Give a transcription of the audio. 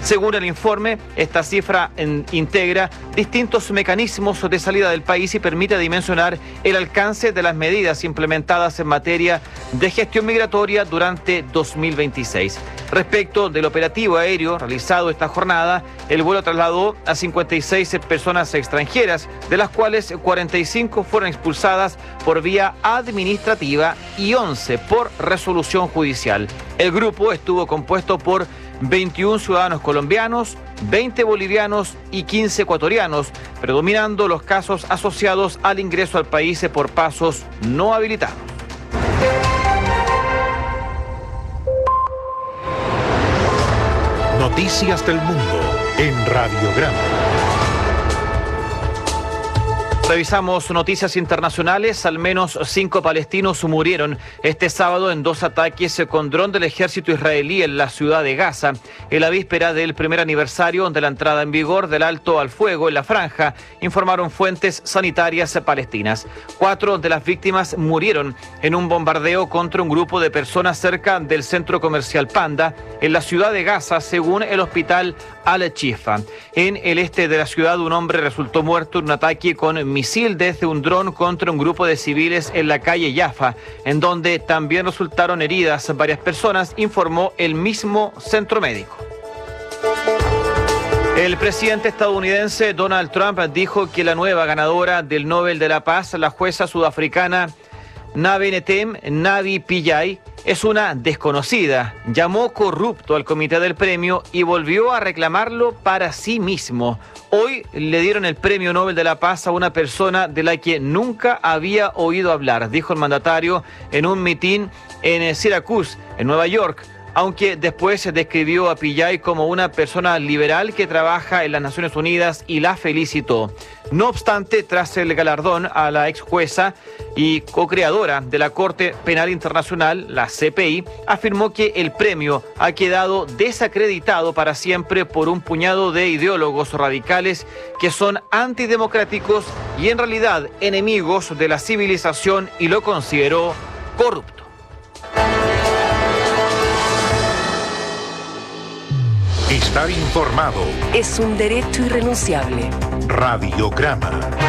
Según el informe, esta cifra integra distintos mecanismos de salida del país y permite dimensionar el alcance de las medidas implementadas en materia de gestión migratoria durante 2026. Respecto del operativo aéreo realizado esta jornada, el vuelo trasladó a 56 personas extranjeras, de las cuales 45 fueron expulsadas por vía administrativa y 11 por resolución judicial. El grupo estuvo compuesto por 21 ciudadanos colombianos, 20 bolivianos y 15 ecuatorianos, predominando los casos asociados al ingreso al país por pasos no habilitados. Noticias del Mundo en Radiograma. Revisamos noticias internacionales. Al menos 5 palestinos murieron este sábado en 2 ataques con dron del ejército israelí en la ciudad de Gaza, en la víspera del primer aniversario de la entrada en vigor del alto al fuego en la franja, informaron fuentes sanitarias palestinas. 4 de las víctimas murieron en un bombardeo contra un grupo de personas cerca del centro comercial Panda, en la ciudad de Gaza, según el hospital Al-Shifa. En el este de la ciudad, un hombre resultó muerto en un ataque con misil desde un dron contra un grupo de civiles en la calle Jaffa, en donde también resultaron heridas varias personas, informó el mismo centro médico. El presidente estadounidense Donald Trump dijo que la nueva ganadora del Nobel de la Paz, la jueza sudafricana Navenetem Navi Pillay, es una desconocida. Llamó corrupto al comité del premio y volvió a reclamarlo para sí mismo. Hoy le dieron el premio Nobel de la Paz a una persona de la que nunca había oído hablar, dijo el mandatario en un mitin en Syracuse, en Nueva York, aunque después se describió a Pillay como una persona liberal que trabaja en las Naciones Unidas y la felicitó. No obstante, tras el galardón a la ex jueza y co-creadora de la Corte Penal Internacional, la CPI, afirmó que el premio ha quedado desacreditado para siempre por un puñado de ideólogos radicales que son antidemocráticos y en realidad enemigos de la civilización, y lo consideró corrupto. Estar informado es un derecho irrenunciable. Radiograma.